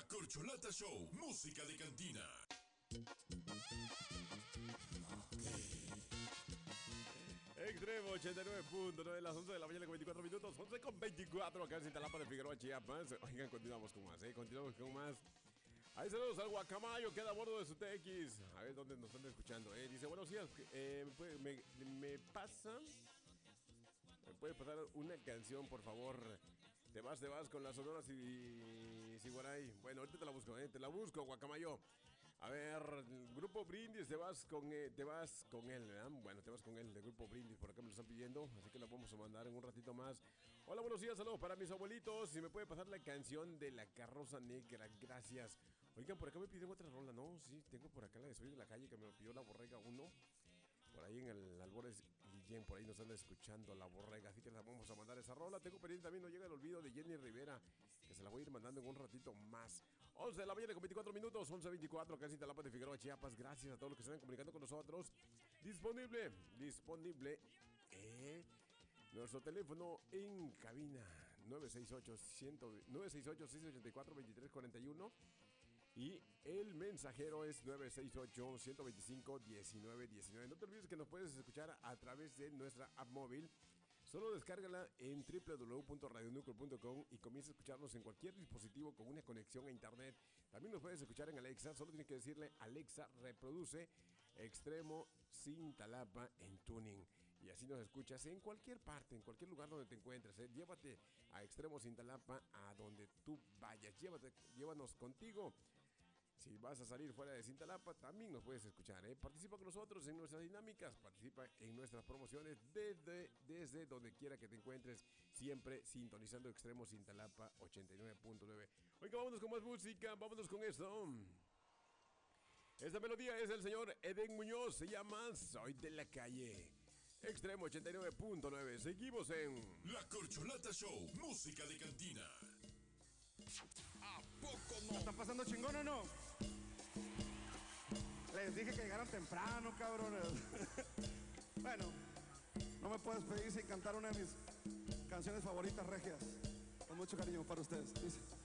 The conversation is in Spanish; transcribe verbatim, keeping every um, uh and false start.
Corcholata Show, música de cantina. Extremo ochenta y nueve punto nueve, las once de la mañana con veinticuatro minutos, once con veinticuatro, acá en Cintalapa de Figueroa, Chiapas. Oigan, continuamos con más, ¿eh? Continuamos con más. Ahí saludos al Guacamayo, queda a bordo de su T X. A ver dónde nos están escuchando, ¿eh? Dice, buenos días, eh, me, me pasa... ¿Me puede pasar una canción, por favor? Te vas, te vas con las sonoras y Siguaray. Bueno, ahorita te la busco, ¿eh? Te la busco, Guacamayo. A ver, el Grupo Brindis, te vas con, eh, te vas con él, ¿verdad? Bueno, te vas con él, del Grupo Brindis, por acá me lo están pidiendo, así que lo vamos a mandar en un ratito más. Hola, buenos días, saludos para mis abuelitos. Si me puede pasar la canción de La Carroza Negra, gracias. Oigan, por acá me piden otra rola, ¿no? Sí, tengo por acá la de Soy de la Calle, que me lo pidió La Borrega uno. Por ahí en el Albores Guillén, por ahí nos anda escuchando La Borrega, así que la vamos a mandar esa rola. Tengo pendiente también, no llega el olvido de Jenny Rivera, que se la voy a ir mandando en un ratito más. once de la mañana con veinticuatro minutos, once veinticuatro, acá en Cintalapa de Figueroa, Chiapas. Gracias a todos los que se están comunicando con nosotros. Disponible, disponible, eh, nuestro teléfono en cabina, nueve seis ocho, seis ocho cuatro, dos tres cuatro uno. Y el mensajero es nueve seis ocho, uno dos cinco, uno nueve uno nueve. No te olvides que nos puedes escuchar a través de nuestra app móvil. Solo descárgala en w w w punto radio núcleo punto com y comienza a escucharnos en cualquier dispositivo con una conexión a internet. También nos puedes escuchar en Alexa. Solo tienes que decirle: Alexa, reproduce Extremo Cintalapa en tuning. Y así nos escuchas en cualquier parte, en cualquier lugar donde te encuentres, ¿eh? Llévate a Extremo Cintalapa a donde tú vayas. Llévate, llévanos contigo. Si vas a salir fuera de Cintalapa, también nos puedes escuchar, ¿eh? Participa con nosotros en nuestras dinámicas, participa en nuestras promociones desde, desde donde quiera que te encuentres, siempre sintonizando Extremo Cintalapa ochenta y nueve punto nueve. Oiga, vámonos con más música, vámonos con esto. Esta melodía es del señor Eden Muñoz, se llama Soy de la Calle. Extremo ochenta y nueve punto nueve, seguimos en La Corcholata Show, música de cantina. ¿A poco no? ¿La están pasando chingón o no? Les dije que llegaran temprano, cabrones. Bueno, no me puedo despedir sin cantar una de mis canciones favoritas regias. Con mucho cariño para ustedes. Dice.